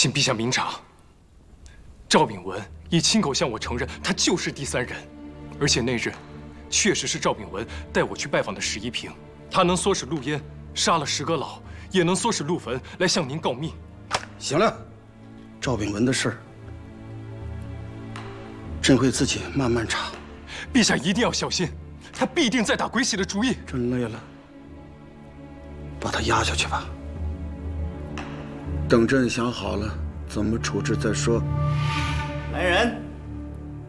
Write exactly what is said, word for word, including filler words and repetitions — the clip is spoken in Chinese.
请陛下明察，赵秉文已亲口向我承认，他就是第三人，而且那日确实是赵秉文带我去拜访的十一平。他能唆使陆焉杀了十个老，也能唆使陆坟来向您告密。 行了，赵秉文的事儿，朕会自己慢慢查。 陛下一定要小心，他必定在打鬼洗的主意。 朕累了，把他压下去吧。等朕想好了怎么处置再说。 来人，